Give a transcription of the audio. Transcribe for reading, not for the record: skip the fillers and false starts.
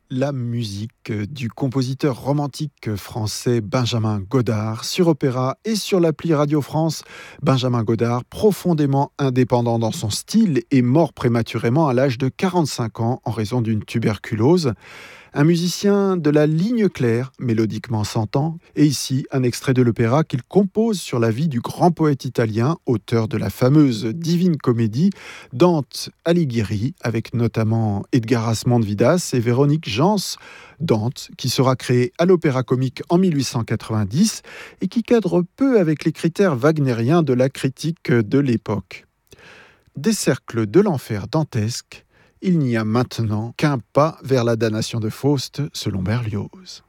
la musique du compositeur romantique français Benjamin Godard sur Opéra et sur l'appli Radio France. Benjamin Godard, profondément indépendant dans son style, est mort prématurément à l'âge de 45 ans en raison d'une tuberculose. Un musicien de la ligne claire, mélodiquement s'entend, et ici un extrait de l'opéra qu'il compose sur la vie du grand poète italien, auteur de la fameuse Divine Comédie, Dante Alighieri, avec notamment Edgar Asmond-Vidas et Véronique Jans. Dante, qui sera créé à l'Opéra Comique en 1890 et qui cadre peu avec les critères wagnériens de la critique de l'époque. Des cercles de l'enfer dantesques, il n'y a maintenant qu'un pas vers la damnation de Faust, selon Berlioz.